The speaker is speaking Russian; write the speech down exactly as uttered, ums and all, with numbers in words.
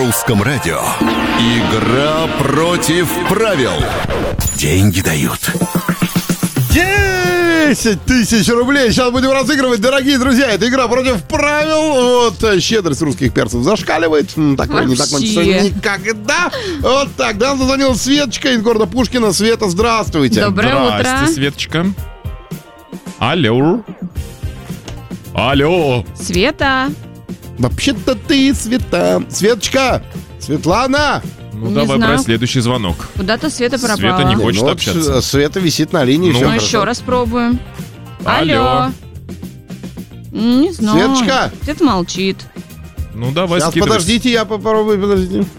русском радио. Игра против правил. Деньги дают. десять тысяч рублей сейчас будем разыгрывать, дорогие друзья. Это игра против правил. Вот, щедрость русских перцев зашкаливает. Такое не закончится никогда. Вот так, да, зазвонила Светочка из города Пушкина. Света, здравствуйте. Доброе утро. Здрасте, Светочка. Алло. Алло. Света. Вообще-то ты, Света. Светочка. Светлана. Ну, Не давай знаю. брать следующий звонок. Куда-то Света пропала. Света не хочет Ну, вот общаться. Света висит на линии. Ну, всё Ну, хорошо. еще раз пробуем. Алло. Алло. Не знаю. Светочка. Света молчит. Ну, давай Сейчас, скидывай. подождите, я попробую, подождите.